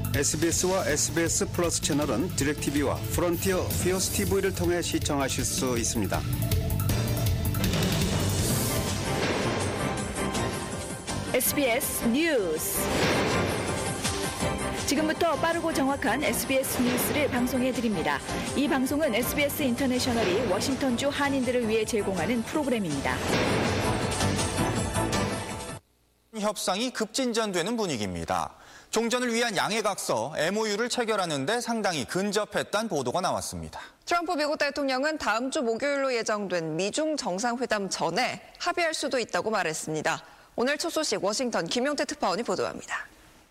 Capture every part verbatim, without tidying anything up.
에스비에스와 에스비에스 플러스 채널은 디렉티비와 프론티어 피어스 티비를 통해 시청하실 수 있습니다. 에스비에스 뉴스. 지금부터 빠르고 정확한 에스비에스 뉴스를 방송해 드립니다. 이 방송은 에스비에스 인터내셔널이 워싱턴주 한인들을 위해 제공하는 프로그램입니다. 협상이 급진전되는 분위기입니다. 종전을 위한 양해각서 엠오유를 체결하는 데 상당히 근접했다는 보도가 나왔습니다. 트럼프 미국 대통령은 다음 주 목요일로 예정된 미중 정상회담 전에 합의할 수도 있다고 말했습니다. 오늘 첫 소식 워싱턴 김용태 특파원이 보도합니다.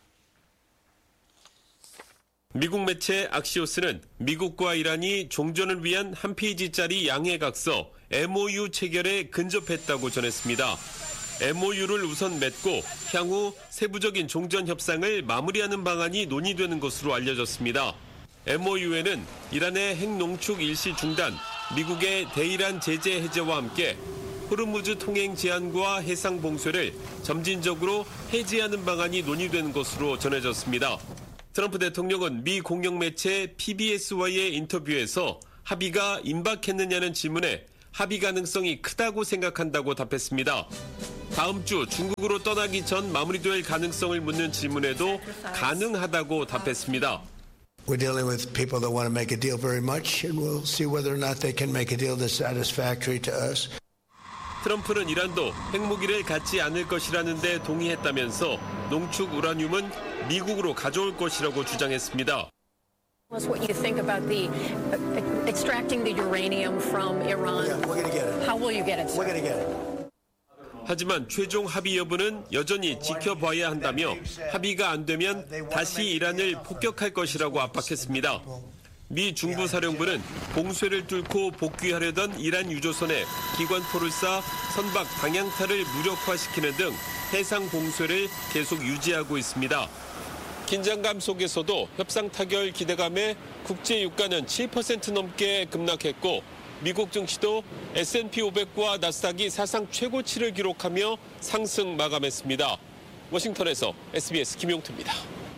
미국 매체 악시오스는 미국과 이란이 종전을 위한 한 페이지짜리 양해각서 엠오유 체결에 근접했다고 전했습니다. 엠오유를 우선 맺고 향후 세부적인 종전 협상을 마무리하는 방안이 논의되는 것으로 알려졌습니다. 엠오유에는 이란의 핵농축 일시 중단, 미국의 대이란 제재 해제와 함께 호르무즈 통행 제한과 해상 봉쇄를 점진적으로 해제하는 방안이 논의되는 것으로 전해졌습니다. 트럼프 대통령은 미 공영 매체 피비에스와의 인터뷰에서 합의가 임박했느냐는 질문에 합의 가능성이 크다고 생각한다고 답했습니다. 다음 주 중국으로 떠나기 전 마무리될 가능성을 묻는 질문에도 가능하다고 답했습니다. We're dealing with people that want to make a deal very much, and we'll see whether or not they can make a deal that's satisfactory to us. 트럼프는 이란도 핵무기를 갖지 않을 것이라는 데 동의했다면서 농축 우라늄은 미국으로 가져올 것이라고 주장했습니다. Tell us what you think about the uh, extracting the uranium from Iran. Yeah, we're going to get it. How will you get it? We're going to get it. 하지만 최종 합의 여부는 여전히 지켜봐야 한다며 합의가 안 되면 다시 이란을 폭격할 것이라고 압박했습니다. 미 중부사령부는 봉쇄를 뚫고 복귀하려던 이란 유조선에 기관포를 쏴 선박 방향타를 무력화시키는 등 해상 봉쇄를 계속 유지하고 있습니다. 긴장감 속에서도 협상 타결 기대감에 국제 유가는 칠 퍼센트 넘게 급락했고 미국 증시도 에스 앤 피 오백과 나스닥이 사상 최고치를 기록하며 상승 마감했습니다. 워싱턴에서 에스비에스 김용태입니다.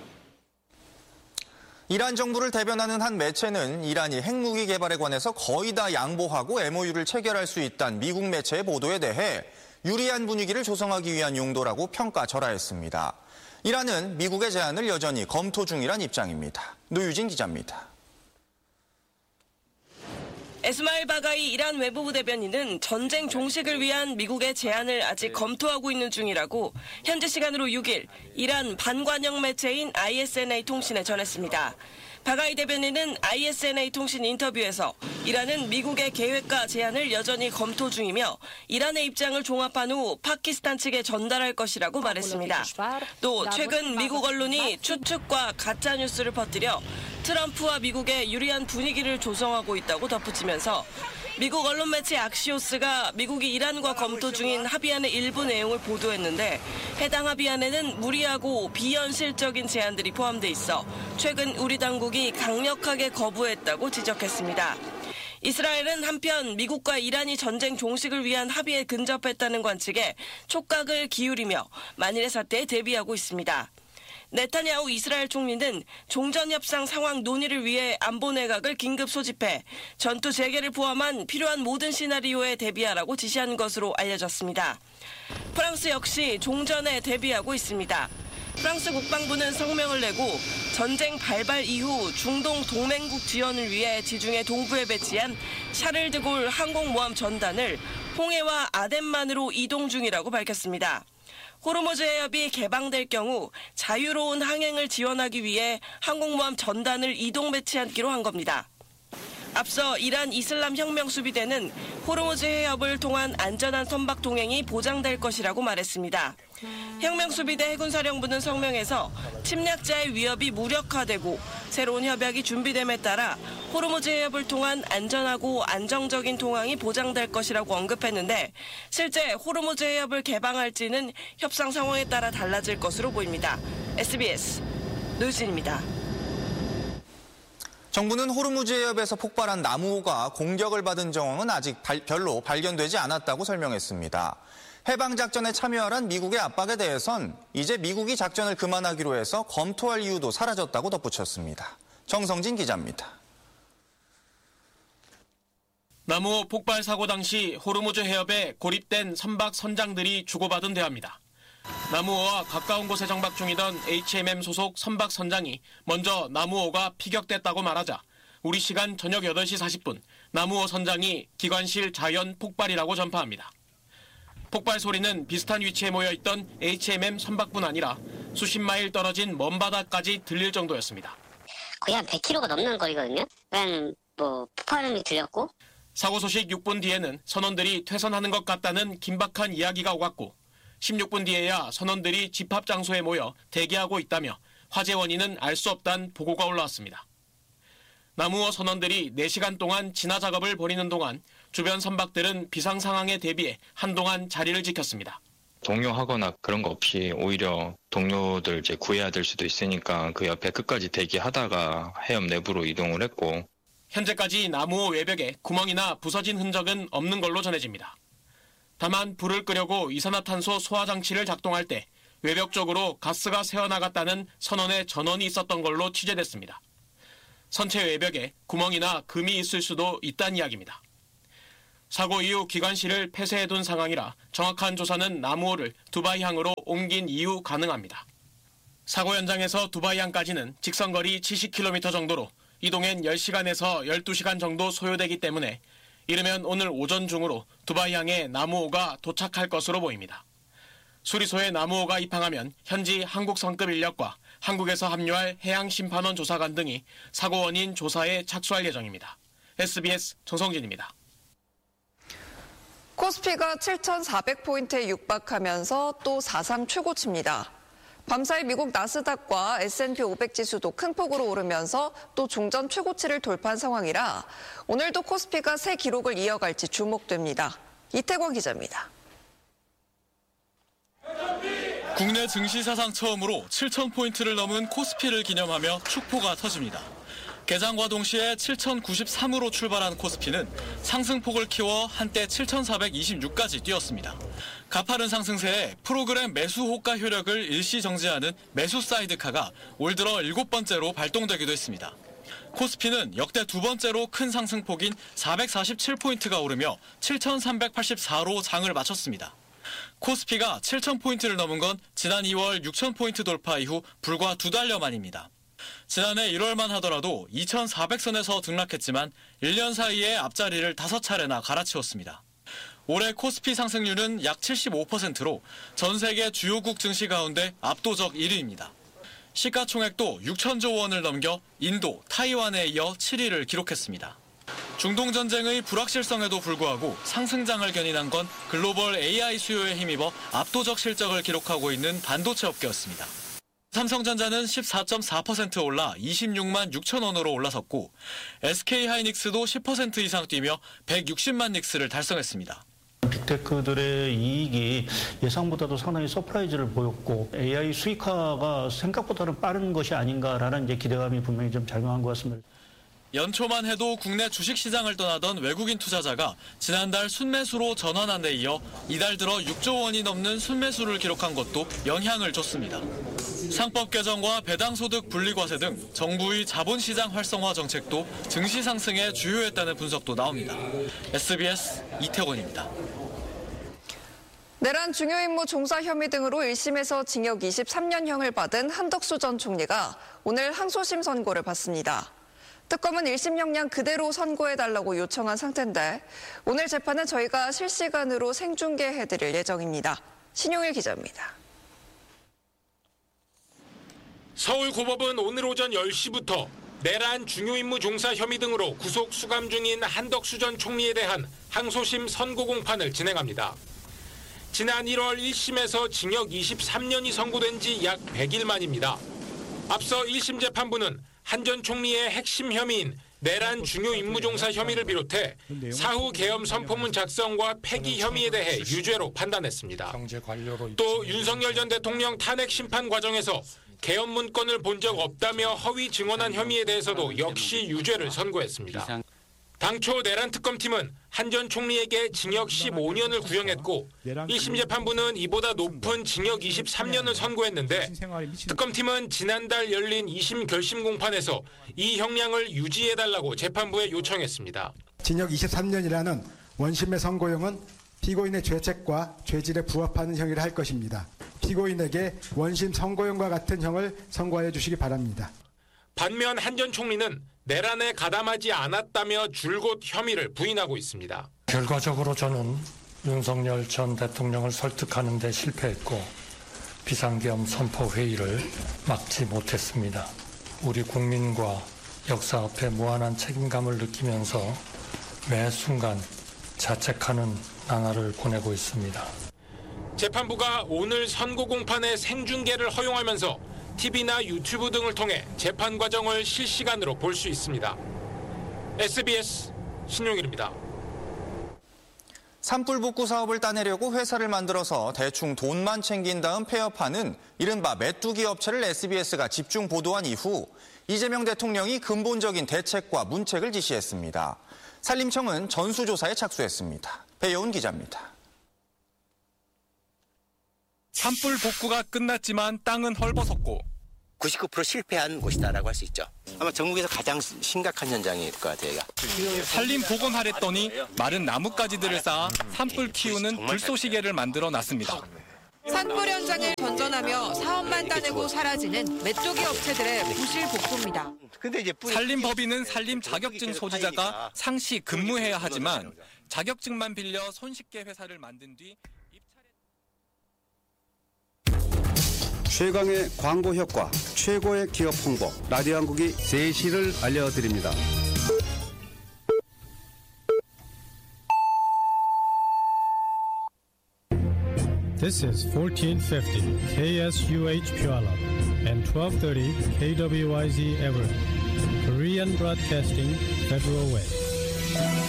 이란 정부를 대변하는 한 매체는 이란이 핵무기 개발에 관해서 거의 다 양보하고 엠오유를 체결할 수 있다는 미국 매체의 보도에 대해 유리한 분위기를 조성하기 위한 용도라고 평가절하했습니다. 이란은 미국의 제안을 여전히 검토 중이란 입장입니다. 노유진 기자입니다. 에스마일 바가이 이란 외무부 대변인은 전쟁 종식을 위한 미국의 제안을 아직 검토하고 있는 중이라고 현지 시간으로 육 일 이란 반관영 매체인 아이에스엔에이 통신에 전했습니다. 바가이 대변인은 아이에스엔에이 통신 인터뷰에서 이란은 미국의 계획과 제안을 여전히 검토 중이며 이란의 입장을 종합한 후 파키스탄 측에 전달할 것이라고 말했습니다. 또 최근 미국 언론이 추측과 가짜뉴스를 퍼뜨려 트럼프와 미국의 유리한 분위기를 조성하고 있다고 덧붙이면서 미국 언론 매체 악시오스가 미국이 이란과 검토 중인 합의안의 일부 내용을 보도했는데 해당 합의안에는 무리하고 비현실적인 제안들이 포함돼 있어 최근 우리 당국이 강력하게 거부했다고 지적했습니다. 이스라엘은 한편 미국과 이란이 전쟁 종식을 위한 합의에 근접했다는 관측에 촉각을 기울이며 만일의 사태에 대비하고 있습니다. 네타냐후 이스라엘 총리는 종전협상 상황 논의를 위해 안보 내각을 긴급 소집해 전투 재개를 포함한 필요한 모든 시나리오에 대비하라고 지시한 것으로 알려졌습니다. 프랑스 역시 종전에 대비하고 있습니다. 프랑스 국방부는 성명을 내고 전쟁 발발 이후 중동 동맹국 지원을 위해 지중해 동부에 배치한 샤를드골 항공모함 전단을 홍해와 아덴만으로 이동 중이라고 밝혔습니다. 호르무즈 해협이 개방될 경우 자유로운 항행을 지원하기 위해 항공모함 전단을 이동 배치하기로 한 겁니다. 앞서 이란 이슬람 혁명 수비대는 호르무즈 해협을 통한 안전한 선박 동행이 보장될 것이라고 말했습니다. 혁명 수비대 해군사령부는 성명에서 침략자의 위협이 무력화되고 새로운 협약이 준비됨에 따라 호르무즈 해협을 통한 안전하고 안정적인 통항이 보장될 것이라고 언급했는데 실제 호르무즈 해협을 개방할지는 협상 상황에 따라 달라질 것으로 보입니다. 에스비에스 노유진입니다. 정부는 호르무즈 해협에서 폭발한 나무호가 공격을 받은 정황은 아직 발, 별로 발견되지 않았다고 설명했습니다. 해방작전에 참여하란 미국의 압박에 대해선 이제 미국이 작전을 그만하기로 해서 검토할 이유도 사라졌다고 덧붙였습니다. 정성진 기자입니다. 나무호 폭발 사고 당시 호르무즈 해협에 고립된 선박 선장들이 주고받은 대화입니다. 나무호와 가까운 곳에 정박 중이던 에이치엠엠 소속 선박 선장이 먼저 나무호가 피격됐다고 말하자 우리 시간 저녁 여덟 시 사십 분 나무호 선장이 기관실 자연 폭발이라고 전파합니다. 폭발 소리는 비슷한 위치에 모여있던 에이치엠엠 선박뿐 아니라 수십 마일 떨어진 먼 바다까지 들릴 정도였습니다. 거의 한 백 킬로미터가 넘는 거리거든요. 그냥 뭐 폭발음이 들렸고. 사고 소식 육 분 뒤에는 선원들이 퇴선하는 것 같다는 긴박한 이야기가 오갔고 십육 분 뒤에야 선원들이 집합 장소에 모여 대기하고 있다며 화재 원인은 알 수 없다는 보고가 올라왔습니다. 나무호 선원들이 네 시간 동안 진화 작업을 벌이는 동안 주변 선박들은 비상 상황에 대비해 한동안 자리를 지켰습니다. 동요하거나 그런 거 없이 오히려 동료들 이제 구해야 될 수도 있으니까 그 옆에 끝까지 대기하다가 해협 내부로 이동을 했고. 현재까지 나무호 외벽에 구멍이나 부서진 흔적은 없는 걸로 전해집니다. 다만 불을 끄려고 이산화탄소 소화 장치를 작동할 때 외벽 쪽으로 가스가 새어나갔다는 선원의 전원이 있었던 걸로 취재됐습니다. 선체 외벽에 구멍이나 금이 있을 수도 있다는 이야기입니다. 사고 이후 기관실을 폐쇄해둔 상황이라 정확한 조사는 나무호를 두바이항으로 옮긴 이후 가능합니다. 사고 현장에서 두바이항까지는 직선거리 칠십 킬로미터 정도로 이동엔 열 시간에서 열두 시간 정도 소요되기 때문에 이르면 오늘 오전 중으로 두바이항에 나무호가 도착할 것으로 보입니다. 수리소에 나무호가 입항하면 현지 한국 성급 인력과 한국에서 합류할 해양심판원 조사관 등이 사고 원인 조사에 착수할 예정입니다. 에스비에스 정성진입니다. 코스피가 칠천사백 포인트에 육박하면서 또 사상 최고치입니다. 밤사이 미국 나스닥과 에스 앤 피 오백 지수도 큰 폭으로 오르면서 또 종전 최고치를 돌파한 상황이라 오늘도 코스피가 새 기록을 이어갈지 주목됩니다. 이태권 기자입니다. 국내 증시 사상 처음으로 칠천 포인트를 넘은 코스피를 기념하며 축포가 터집니다. 개장과 동시에 칠천구십삼으로 출발한 코스피는 상승폭을 키워 한때 칠천사백이십육까지 뛰었습니다. 가파른 상승세에 프로그램 매수 호가 효력을 일시 정지하는 매수 사이드카가 올 들어 일곱 번째로 발동되기도 했습니다. 코스피는 역대 두 번째로 큰 상승폭인 사백사십칠 포인트가 오르며 칠천삼백팔십사로 장을 마쳤습니다. 코스피가 칠천 포인트를 넘은 건 지난 이월 육천 포인트 돌파 이후 불과 두 달여 만입니다. 지난해 일월만 하더라도 이천사백 선에서 등락했지만 일 년 사이에 앞자리를 다섯 차례나 갈아치웠습니다. 올해 코스피 상승률은 약 칠십오 퍼센트로 전 세계 주요국 증시 가운데 압도적 일 위입니다. 시가총액도 육천조 원을 넘겨 인도, 타이완에 이어 칠 위를 기록했습니다. 중동 전쟁의 불확실성에도 불구하고 상승장을 견인한 건 글로벌 에이아이 수요에 힘입어 압도적 실적을 기록하고 있는 반도체 업계였습니다. 삼성전자는 십사 점 사 퍼센트 올라 이십육만 육천 원으로 올라섰고 에스케이하이닉스도 십 퍼센트 이상 뛰며 백육십만 닉스를 달성했습니다. 빅테크들의 이익이 예상보다도 상당히 서프라이즈를 보였고 에이아이 수익화가 생각보다는 빠른 것이 아닌가라는 이제 기대감이 분명히 좀 작용한 것 같습니다. 연초만 해도 국내 주식시장을 떠나던 외국인 투자자가 지난달 순매수로 전환한 데 이어 이달 들어 육조 원이 넘는 순매수를 기록한 것도 영향을 줬습니다. 상법 개정과 배당소득 분리과세 등 정부의 자본시장 활성화 정책도 증시 상승에 주요했다는 분석도 나옵니다. 에스비에스 이태권입니다. 내란 중요 임무 종사 혐의 등으로 일 심에서 징역 이십삼 년형을 받은 한덕수 전 총리가 오늘 항소심 선고를 받습니다. 특검은 일 심 형량 그대로 선고해달라고 요청한 상태인데 오늘 재판은 저희가 실시간으로 생중계해드릴 예정입니다. 신용일 기자입니다. 서울고법은 오늘 오전 열 시부터 내란 중요임무 종사 혐의 등으로 구속 수감 중인 한덕수 전 총리에 대한 항소심 선고 공판을 진행합니다. 지난 일월 일 심에서 징역 이십삼 년이 선고된 지 약 백 일 만입니다. 앞서 일 심 재판부는 한 전 총리의 핵심 혐의인 내란 중요 임무 종사 혐의를 비롯해 사후 계엄 선포문 작성과 폐기 혐의에 대해 유죄로 판단했습니다. 또 윤석열 전 대통령 탄핵 심판 과정에서 계엄 문건을 본 적 없다며 허위 증언한 혐의에 대해서도 역시 유죄를 선고했습니다. 당초 내란 특검팀은 한 전 총리에게 징역 십오 년을 구형했고 일 심 재판부는 이보다 높은 징역 이십삼 년을 선고했는데 특검팀은 지난달 열린 이 심 결심 공판에서 이 형량을 유지해달라고 재판부에 요청했습니다. 징역 이십삼 년이라는 원심의 선고형은 피고인의 죄책과 죄질에 부합하는 형이라 할 것입니다. 피고인에게 원심 선고형과 같은 형을 선고하여 주시기 바랍니다. 반면 한 전 총리는 내란에 가담하지 않았다며 줄곧 혐의를 부인하고 있습니다. 결과적으로 저는 윤석열 전 대통령을 설득하는 데 실패했고 비상계엄 선포 회의를 막지 못했습니다. 우리 국민과 역사 앞에 무한한 책임감을 느끼면서 매 순간 자책하는 나날을 보내고 있습니다. 재판부가 오늘 선고 공판의 생중계를 허용하면서 티비나 유튜브 등을 통해 재판 과정을 실시간으로 볼 수 있습니다. 에스비에스 신용일입니다. 산불 복구 사업을 따내려고 회사를 만들어서 대충 돈만 챙긴 다음 폐업하는 이른바 메뚜기 업체를 에스비에스가 집중 보도한 이후 이재명 대통령이 근본적인 대책과 문책을 지시했습니다. 산림청은 전수조사에 착수했습니다. 배여운 기자입니다. 산불 복구가 끝났지만 땅은 헐벗었고 구십구 퍼센트 실패한 곳이다라고 할 수 있죠. 아마 전국에서 가장 심각한 현장일 것 같아요. 산림 복원하랬더니 마른 나뭇가지들을 쌓아 산불 키우는 불쏘시개를 만들어 놨습니다. 산불 현장을 전전하며 사업만 따내고 사라지는 메뚜기 업체들의 부실 복구입니다. 산림법인은 산림 자격증 소지자가 상시 근무해야 하지만 자격증만 빌려 손쉽게 회사를 만든 뒤 최강의 광고 효과, 최고의 기업 홍보, 라디오 한국이 세 시를 알려드립니다. This is fourteen fifty K S U H Puyallup and twelve thirty K W Y Z Everett, Korean Broadcasting Federal Way.